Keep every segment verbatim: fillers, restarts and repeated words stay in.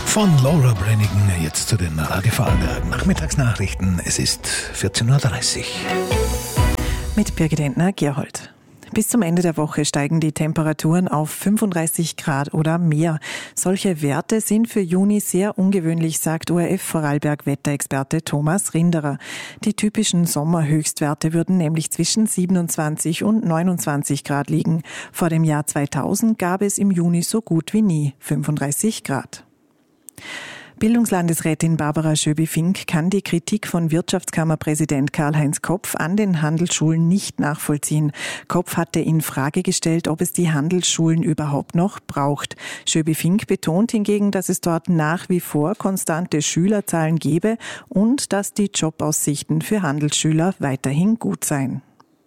Von Laura Branigan jetzt zu den Radio Vorarlberg Nachmittagsnachrichten. Es ist vierzehn Uhr dreißig. Mit Birgit Entner-Gerhold. Bis zum Ende der Woche steigen die Temperaturen auf fünfunddreißig Grad oder mehr. Solche Werte sind für Juni sehr ungewöhnlich, sagt O R F Vorarlberg-Wetterexperte Thomas Rinderer. Die typischen Sommerhöchstwerte würden nämlich zwischen siebenundzwanzig und neunundzwanzig Grad liegen. Vor dem Jahr zweitausend gab es im Juni so gut wie nie fünfunddreißig Grad. Bildungslandesrätin Barbara Schöbi-Fink kann die Kritik von Wirtschaftskammerpräsident Karl-Heinz Kopf an den Handelsschulen nicht nachvollziehen. Kopf hatte in Frage gestellt, ob es die Handelsschulen überhaupt noch braucht. Schöbi-Fink betont hingegen, dass es dort nach wie vor konstante Schülerzahlen gebe und dass die Jobaussichten für Handelsschüler weiterhin gut seien.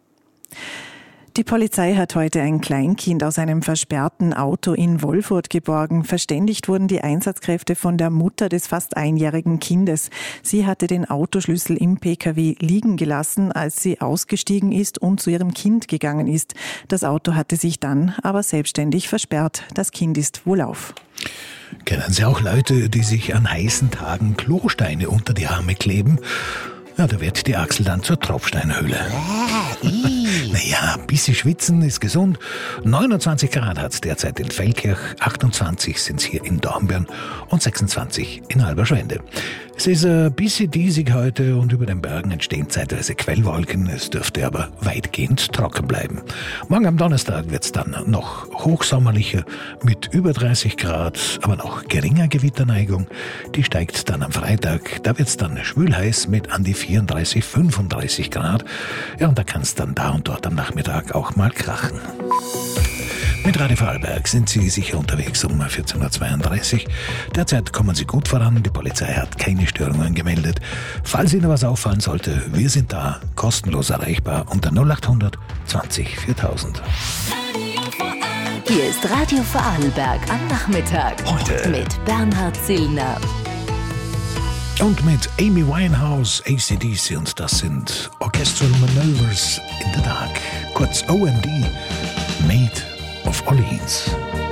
Die Polizei hat heute ein Kleinkind aus einem versperrten Auto in Wolfurt geborgen. Verständigt wurden die Einsatzkräfte von der Mutter des fast einjährigen Kindes. Sie hatte den Autoschlüssel im P K W liegen gelassen, als sie ausgestiegen ist und zu ihrem Kind gegangen ist. Das Auto hatte sich dann aber selbstständig versperrt. Das Kind ist wohlauf. Kennen Sie auch Leute, die sich an heißen Tagen Klosteine unter die Arme kleben? Ja, da wird die Achsel dann zur Tropfsteinhöhle. Naja, ein bisschen schwitzen ist gesund. neunundzwanzig Grad hat es derzeit in Feldkirch, achtundzwanzig sind es hier in Dornbirn und sechsundzwanzig in Halberschwende. Es ist ein bisschen diesig heute und über den Bergen entstehen zeitweise Quellwolken. Es dürfte aber weitgehend trocken bleiben. Morgen am Donnerstag wird es dann noch hochsommerlicher mit über dreißig Grad, aber noch geringer Gewitterneigung. Die steigt dann am Freitag. Da wird es dann schwülheiß mit an die vierunddreißig, fünfunddreißig Grad. Ja, und da kann es dann da und dort am Nachmittag auch mal krachen. Mit Radio Vorarlberg sind Sie sicher unterwegs um vierzehn Uhr zweiunddreißig. Derzeit kommen Sie gut voran, die Polizei hat keine Störungen gemeldet. Falls Ihnen was auffallen sollte, wir sind da, kostenlos erreichbar unter null acht hundert zwanzig viertausend. Hier ist Radio Vorarlberg am Nachmittag. Heute mit Bernhard Zillner. Und mit Amy Winehouse, A C D C, und das sind Orchestral Maneuvers in the Dark, kurz O M D, Made of Orleans.